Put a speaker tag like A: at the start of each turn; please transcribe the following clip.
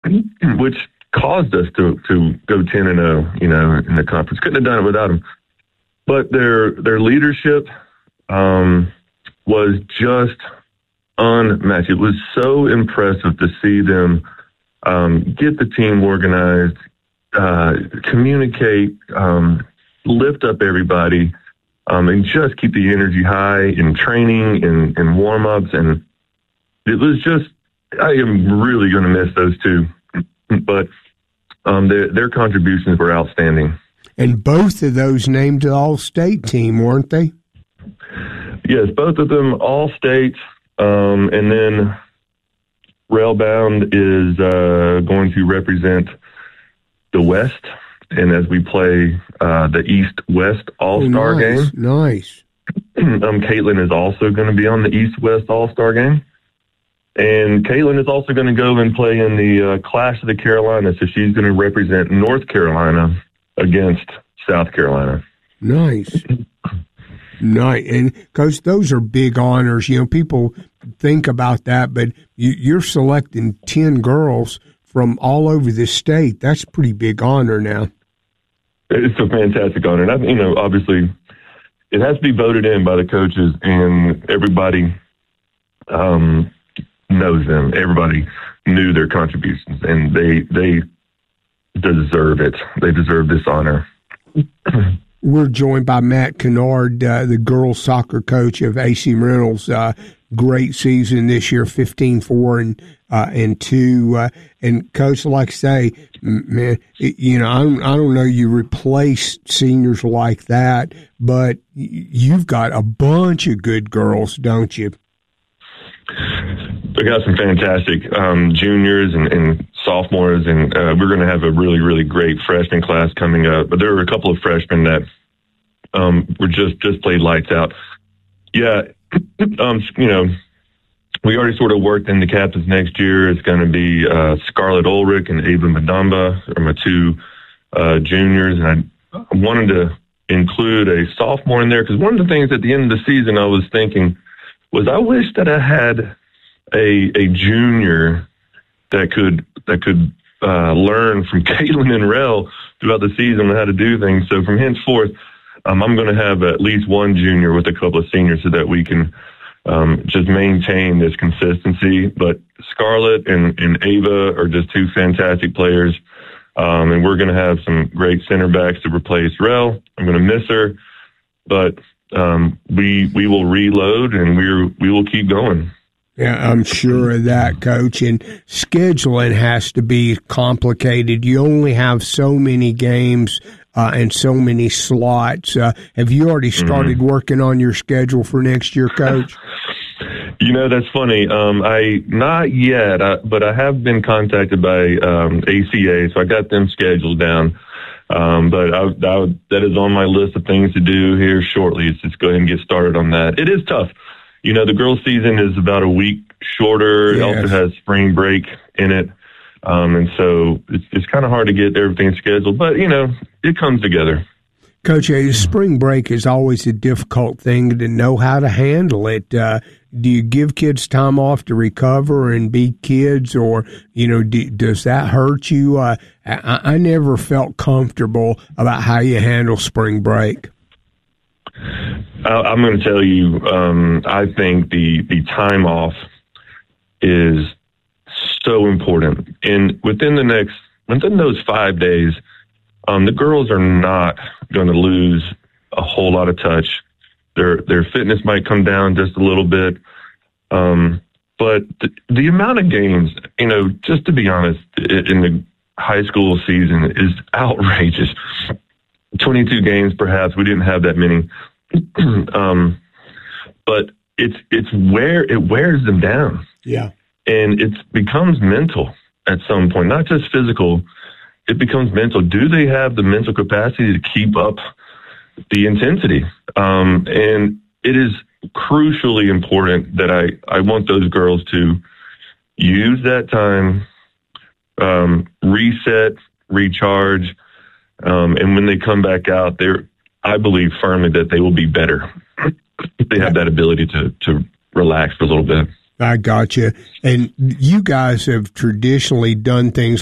A: which caused us to go 10-0, in the conference. Couldn't have done it without them. But their leadership was just unmatched. It was so impressive to see them get the team organized, communicate, lift up everybody, and just keep the energy high in training and warm-ups. And it was just, I am really going to miss those two. But their contributions were outstanding.
B: And both of those named the All-State team, weren't they?
A: Yes, both of them All-State. And then Railbound is going to represent the West. And as we play the East-West All-Star game.
B: Nice.
A: Caitlin is also going to be on the East-West All-Star game. And Caitlin is also going to go and play in the Clash of the Carolinas. So she's going to represent North Carolina against South Carolina.
B: Nice. Nice. And, Coach, those are big honors. People think about that, but you're selecting 10 girls from all over the state. That's a pretty big honor now.
A: It's a fantastic honor. And, obviously, it has to be voted in by the coaches, and everybody knows them. Everybody knew their contributions, and they deserve it. They deserve this honor.
B: We're joined by Matt Kennard, the girls soccer coach of AC Reynolds. Great season this year, 15-4 and 2. And Coach, like I say, man, I don't know you replace seniors like that, but you've got a bunch of good girls, don't you?
A: We got some fantastic juniors and sophomores, and we're going to have a really, really great freshman class coming up. But there were a couple of freshmen that were just played lights out. Yeah, we already sort of worked in the captains next year. It's going to be Scarlett Ulrich and Ava Madamba are my two juniors, and I wanted to include a sophomore in there because one of the things at the end of the season I was thinking was I wish that I had a junior that could learn from Caitlin and Rel throughout the season on how to do things. So from henceforth, I'm going to have at least one junior with a couple of seniors so that we can just maintain this consistency. But Scarlett and Ava are just two fantastic players, and we're going to have some great center backs to replace Rel. I'm going to miss her, but we will reload and we will keep going.
B: Yeah, I'm sure of that, Coach. And scheduling has to be complicated. You only have so many games and so many slots. Have you already started working on your schedule for next year, Coach?
A: That's funny. Not yet, but I have been contacted by ACA, so I got them scheduled down. But that is on my list of things to do here shortly. It's just go ahead and get started on that. It is tough. The girls' season is about a week shorter. Yes. It also has spring break in it. And so it's kind of hard to get everything scheduled, but, it comes together.
B: Coach, spring break is always a difficult thing to know how to handle it. Do you give kids time off to recover and be kids, or, does that hurt you? I never felt comfortable about how you handle spring break.
A: I'm going to tell you, I think the time off is so important. And within those 5 days, the girls are not going to lose a whole lot of touch. Their fitness might come down just a little bit. But the amount of games, just to be honest, in the high school season is outrageous. 22 games, perhaps. We didn't have that many. But it wears them down.
B: Yeah.
A: And it becomes mental at some point, not just physical. It becomes mental. Do they have the mental capacity to keep up the intensity? And it is crucially important that I want those girls to use that time, reset, recharge, and when they come back out, I believe firmly that they will be better. They have that ability to relax for a little bit.
B: I got you. And you guys have traditionally done things